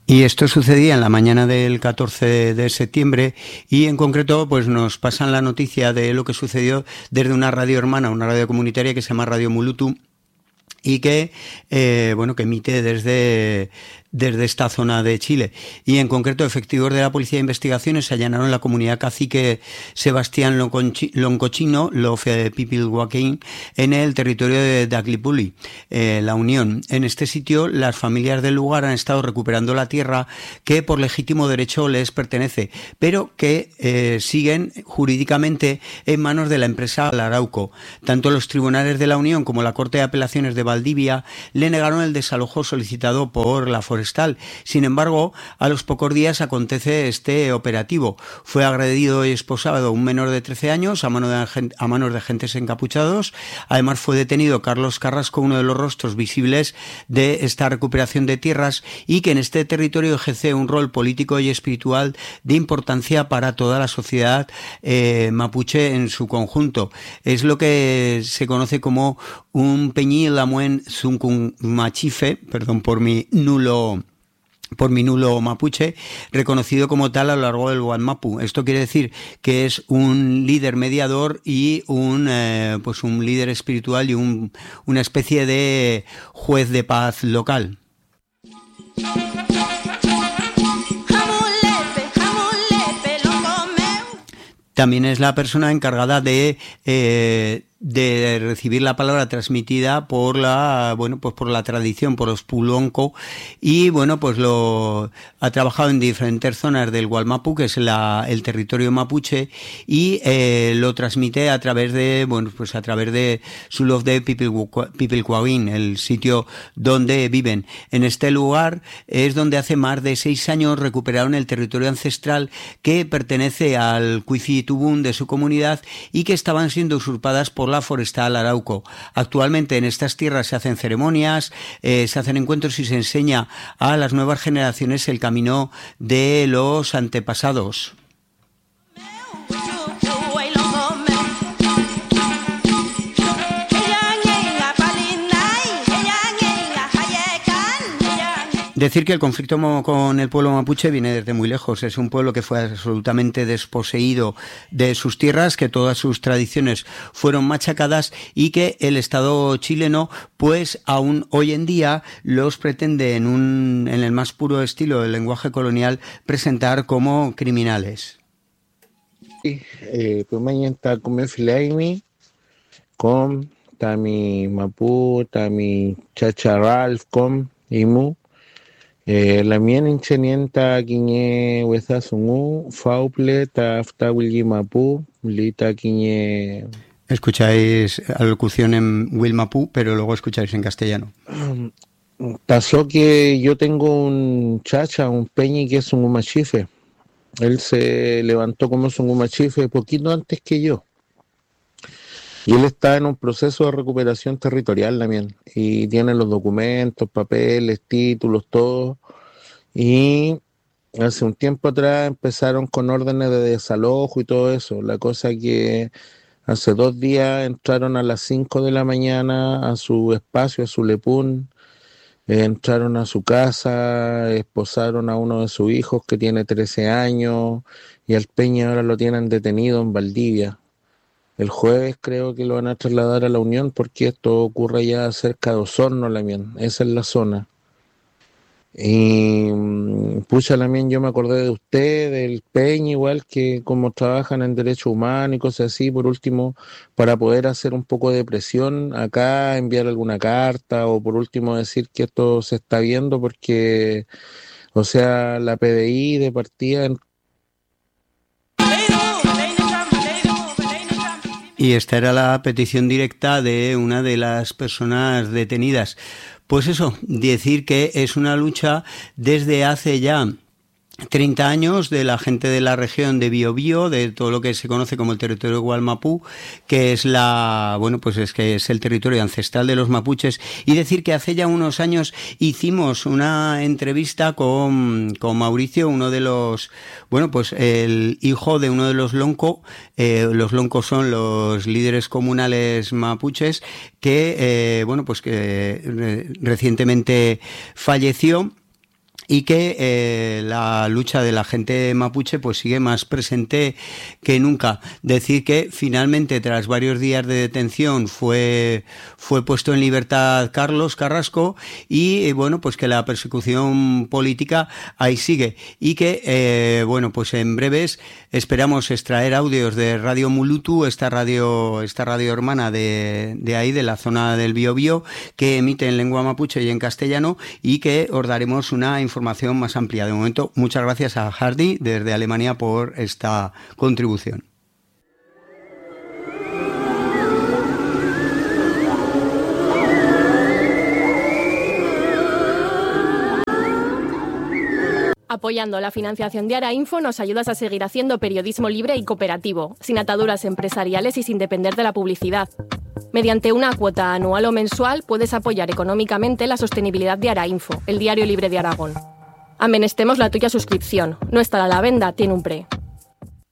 Y esto sucedía en la mañana del 14 de septiembre y en concreto pues nos pasan la noticia de lo que sucedió desde una radio hermana, una radio comunitaria que se llama Radio Mulutu y que que emite desde esta zona de Chile. Y en concreto, efectivos de la Policía de Investigaciones allanaron la comunidad cacique Sebastián Loncochino, Lofe Pipilhuaquín, en el territorio de Daglipuli, La Unión. En este sitio, las familias del lugar han estado recuperando la tierra que por legítimo derecho les pertenece, pero que siguen jurídicamente en manos de la empresa Larauco. Tanto los tribunales de La Unión como la Corte de Apelaciones de Valdivia le negaron el desalojo solicitado por la Forestal. Sin embargo, a los pocos días acontece este operativo. Fue agredido y esposado un menor de 13 años a manos de agentes encapuchados. Además, fue detenido Carlos Carrasco, uno de los rostros visibles de esta recuperación de tierras y que en este territorio ejerce un rol político y espiritual de importancia para toda la sociedad mapuche en su conjunto. Es lo que se conoce como un Peñi Lamuen Zuncun Machife, perdón por mi nulo mapuche, reconocido como tal a lo largo del Guanmapu. Esto quiere decir que es un líder mediador y un líder espiritual y una especie de juez de paz local. También es la persona encargada de recibir la palabra transmitida por por la tradición, por los Pulonco, y ha trabajado en diferentes zonas del Gualmapu, que es el territorio mapuche, y lo transmite a través de Sulov de Pipilcuahuín, el sitio donde viven. En este lugar es donde hace más de 6 años recuperaron el territorio ancestral que pertenece al Cuifi-Tubún de su comunidad y que estaban siendo usurpadas por la Forestal Arauco. Actualmente en estas tierras se hacen ceremonias, se hacen encuentros y se enseña a las nuevas generaciones el camino de los antepasados. Decir que el conflicto con el pueblo mapuche viene desde muy lejos. Es un pueblo que fue absolutamente desposeído de sus tierras, que todas sus tradiciones fueron machacadas y que el Estado chileno, pues aún hoy en día, los pretende en el más puro estilo del lenguaje colonial presentar como criminales. Pues mañana está con Filaimi, con Tami Mapu, Tami Chacharralf, con Imu. La mien inchenienta quiñe huesa sungu, fauple, taftawilli mapu, lita quiñe. Escucháis alocución en Wilmapú, pero luego escucháis en castellano. Pasó que yo tengo un chacha, un peñi que es un machife. Él se levantó como un machife poquito antes que yo. Y él está en un proceso de recuperación territorial también. Y tiene los documentos, papeles, títulos, todo. Y hace un tiempo atrás empezaron con órdenes de desalojo y todo eso. La cosa que hace 2 días entraron a las 5 de la mañana a su espacio, a su lepún. Entraron a su casa, esposaron a uno de sus hijos que tiene 13 años. Y al Peña ahora lo tienen detenido en Valdivia. El jueves creo que lo van a trasladar a La Unión porque esto ocurre ya cerca de Osorno, esa es la zona. Y pucha, también yo me acordé de usted, del Peña, igual que como trabajan en derechos humanos y cosas así, por último, para poder hacer un poco de presión acá, enviar alguna carta o por último decir que esto se está viendo porque, o sea, la PDI de partida... Y esta era la petición directa de una de las personas detenidas. Pues eso, decir que es una lucha desde hace ya 30 años de la gente de la región de Biobío, de todo lo que se conoce como el territorio de Gualmapú, que es es el territorio ancestral de los mapuches, y decir que hace ya unos años hicimos una entrevista con Mauricio, uno de los, el hijo de uno de los lonco. Los loncos son los líderes comunales mapuches que recientemente falleció. y que la lucha de la gente mapuche pues sigue más presente que nunca. Decir que finalmente, tras varios días de detención, fue puesto en libertad Carlos Carrasco y bueno, pues que la persecución política ahí sigue y que bueno, pues en breves esperamos extraer audios de Radio Mulutu, esta radio hermana de ahí, de la zona del Biobío, que emite en lengua mapuche y en castellano, y que os daremos una información más amplia. De momento, muchas gracias a Hardy desde Alemania por esta contribución. Apoyando la financiación de Arainfo nos ayudas a seguir haciendo periodismo libre y cooperativo, sin ataduras empresariales y sin depender de la publicidad. Mediante una cuota anual o mensual puedes apoyar económicamente la sostenibilidad de Arainfo, el diario libre de Aragón. Amenestemos la tuya suscripción. No estará a la venta, tiene un pre.